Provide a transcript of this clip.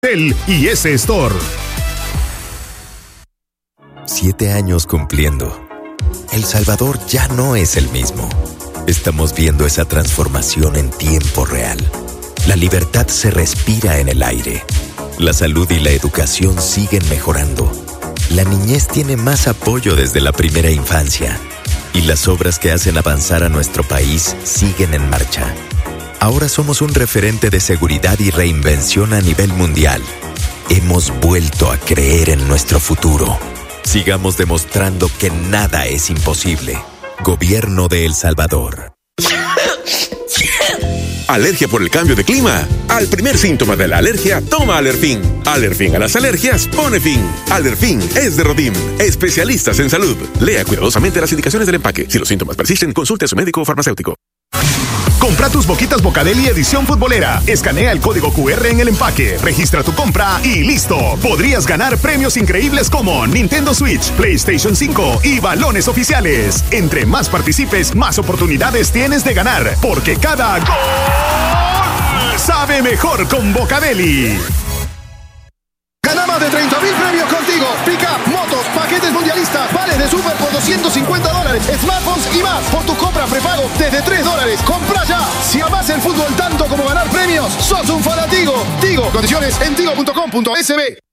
y S Store. 7 años cumpliendo. El Salvador ya no es el mismo. Estamos viendo esa transformación en tiempo real. La libertad se respira en el aire. La salud y la educación siguen mejorando. La niñez tiene más apoyo desde la primera infancia. Y las obras que hacen avanzar a nuestro país siguen en marcha. Ahora somos un referente de seguridad y reinvención a nivel mundial. Hemos vuelto a creer en nuestro futuro. Sigamos demostrando que nada es imposible. Gobierno de El Salvador. ¿Alergia por el cambio de clima? Al primer síntoma de la alergia, toma Alerfin. Alerfin a las alergias pone fin. Alerfin es de Rodim, especialistas en salud. Lea cuidadosamente las indicaciones del empaque. Si los síntomas persisten, consulte a su médico o farmacéutico. Compra tus boquitas Bocadeli edición futbolera. Escanea el código QR en el empaque, registra tu compra y listo. Podrías ganar premios increíbles como Nintendo Switch, PlayStation 5 y balones oficiales. Entre más participes, más oportunidades tienes de ganar, porque cada gol sabe mejor con Bocadeli. Gana más de 30,000 premios contigo. Pick-up, motos, paquetes mundialistas, vales de super por $250, smartphones y más. Por tu compra prepago desde $3. ¡Compra ya! Si amas el fútbol tanto como ganar premios, sos un fanático. Tigo, condiciones en tigo.com.sb.